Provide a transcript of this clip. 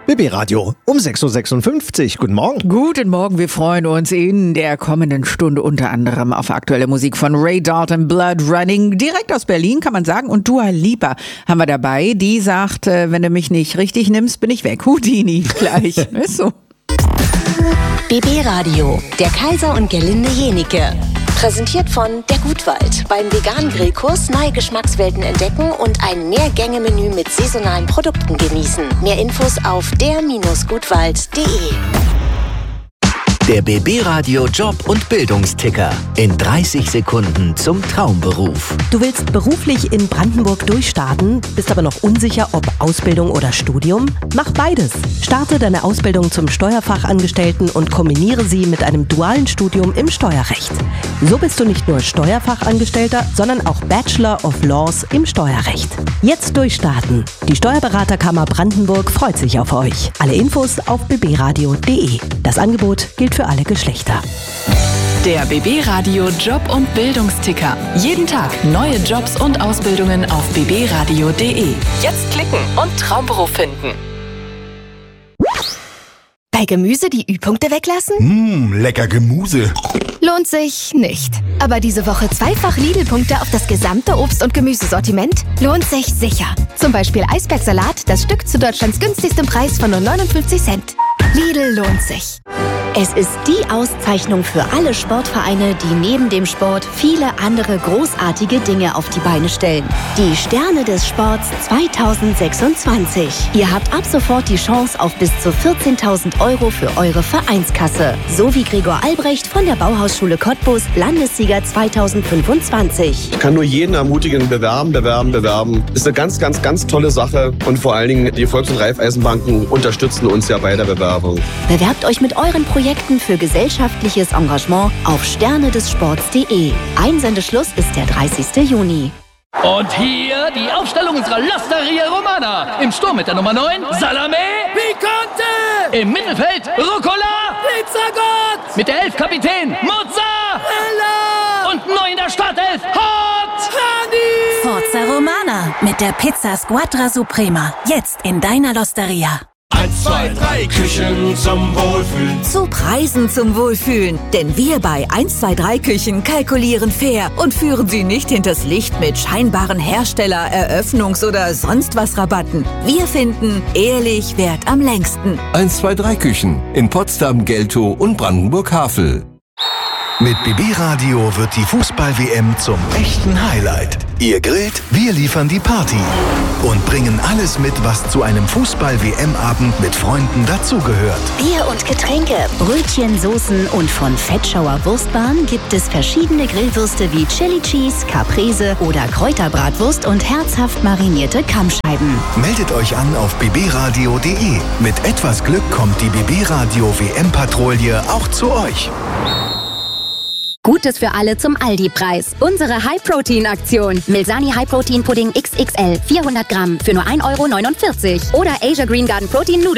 BB Radio um 6.56 Uhr. Guten Morgen. Guten Morgen, wir freuen uns in der kommenden Stunde unter anderem auf aktuelle Musik von Ray Dalton, Blood Running, direkt aus Berlin, kann man sagen. Und Dua Lipa haben wir dabei, die sagt, wenn du mich nicht richtig nimmst, bin ich weg. Houdini gleich, ist so. BB Radio, der Kaiser und Gerlinde Jenike. Präsentiert von der Gutwald. Beim veganen Grillkurs neue Geschmackswelten entdecken und ein Mehrgänge-Menü mit saisonalen Produkten genießen. Mehr Infos auf der-gutwald.de. Der BB Radio Job- und Bildungsticker. In 30 Sekunden zum Traumberuf. Du willst beruflich in Brandenburg durchstarten, bist aber noch unsicher, ob Ausbildung oder Studium? Mach beides. Starte deine Ausbildung zum Steuerfachangestellten und kombiniere sie mit einem dualen Studium im Steuerrecht. So bist du nicht nur Steuerfachangestellter, sondern auch Bachelor of Laws im Steuerrecht. Jetzt durchstarten. Die Steuerberaterkammer Brandenburg freut sich auf euch. Alle Infos auf bbradio.de. Das Angebot gilt für alle Geschlechter. Der BB Radio Job- und Bildungsticker. Jeden Tag neue Jobs und Ausbildungen auf bbradio.de. Jetzt klicken und Traumberuf finden. Bei Gemüse die Ü-Punkte weglassen? Lecker Gemüse. Lohnt sich nicht. Aber diese Woche zweifach Lidl-Punkte auf das gesamte Obst- und Gemüsesortiment? Lohnt sich sicher. Zum Beispiel Eisbergsalat, das Stück zu Deutschlands günstigstem Preis von nur 59 Cent. Lidl lohnt sich. Es ist die Auszeichnung für alle Sportvereine, die neben dem Sport viele andere großartige Dinge auf die Beine stellen. Die Sterne des Sports 2026. Ihr habt ab sofort die Chance auf bis zu 14.000 Euro für eure Vereinskasse. So wie Gregor Albrecht von der Bauhausschule Cottbus, Landessieger 2025. Ich kann nur jeden ermutigen, bewerben. Ist eine ganz, ganz, ganz tolle Sache. Und vor allen Dingen, die Volks- und Raiffeisenbanken unterstützen uns ja bei der Bewerbung. Bewerbt euch mit euren Projekten für gesellschaftliches Engagement auf sternedessports.de. Einsendeschluss ist der 30. Juni. Und hier die Aufstellung unserer L'Osteria Romana. Im Sturm mit der Nummer 9, Salame Picante. Im Mittelfeld, Rucola Pizzagott. Mit der 11 Kapitän, Mozzarella. Und neu in der Startelf, Hot Honey. Forza Romana mit der Pizza Squadra Suprema. Jetzt in deiner L'Osteria. 1, 2, 3 Küchen zum Wohlfühlen. Zu Preisen zum Wohlfühlen. Denn wir bei 123 Küchen kalkulieren fair und führen sie nicht hinters Licht mit scheinbaren Hersteller-, Eröffnungs- oder sonst was Rabatten. Wir finden, ehrlich währt am längsten. 123 Küchen in Potsdam, Geltow und Brandenburg-Havel. Mit BB Radio wird die Fußball-WM zum echten Highlight. Ihr grillt, wir liefern die Party und bringen alles mit, was zu einem Fußball-WM-Abend mit Freunden dazugehört. Bier und Getränke, Brötchen, Soßen und von Fettschauer Wurstbahn gibt es verschiedene Grillwürste wie Chili Cheese, Caprese oder Kräuterbratwurst und herzhaft marinierte Kammscheiben. Meldet euch an auf bbradio.de. Mit etwas Glück kommt die BB Radio WM-Patrouille auch zu euch. Gutes für alle zum Aldi-Preis. Unsere High-Protein-Aktion. Milsani High-Protein-Pudding XXL 400 Gramm für nur 1,49 € oder Asia Green Garden Protein Nudeln